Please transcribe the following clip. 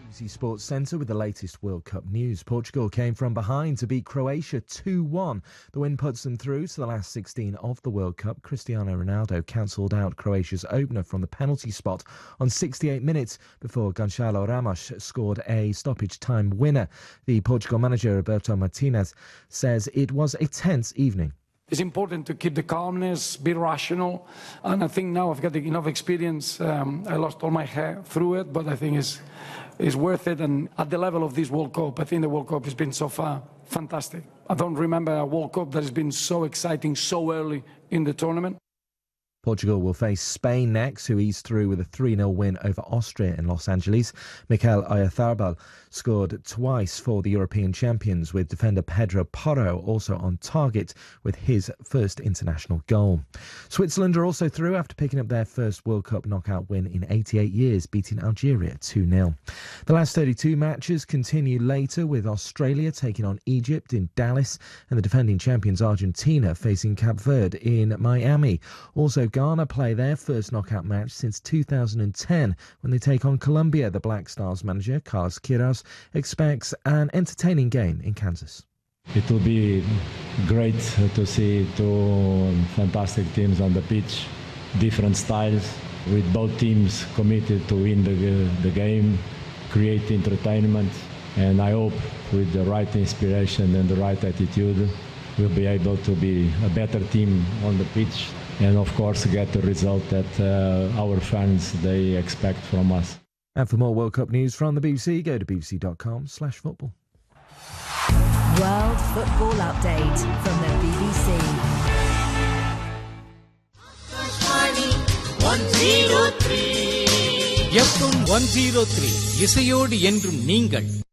BBC Sports Centre with the latest World Cup news. Portugal came from behind to beat Croatia 2-1. The win puts them through to the last 16 of the World Cup. Cristiano Ronaldo cancelled out Croatia's opener from the penalty spot on 68 minutes before Gonçalo Ramos scored a stoppage time winner. The Portugal manager Roberto Martinez says it was a tense evening. It's important to keep the calmness, be rational, and I think now I've got enough experience. I lost all my hair through it, but I think it's worth it. And at the level of this World Cup, I think the World Cup has been so far fantastic. I don't remember a World Cup that has been so exciting so early in the tournament. Portugal will face Spain next, who eased through with a 3-0 win over Austria in Los Angeles. Mikel Oyarzabal scored twice for the European champions, with defender Pedro Porro also on target with his first international goal. Switzerland are also through after picking up their first World Cup knockout win in 88 years, beating Algeria 2-0. The last 32 matches continue later, with Australia taking on Egypt in Dallas and the defending champions Argentina facing Cape Verde in Miami. Also, Ghana play their first knockout match since 2010 when they take on Colombia. The Black Stars manager, Carlos Queiroz, expects an entertaining game in Kansas. It will be great to see two fantastic teams on the pitch, different styles, with both teams committed to win the game, create entertainment, and I hope with the right inspiration and the right attitude, we'll be able to be a better team on the pitch and of course get the result that our fans they expect from us. And for more World Cup news from the BBC, go to bbc.com/football. World Football Update from the BBC. 103 FM 103 இசையோடு என்றும் நீங்கள்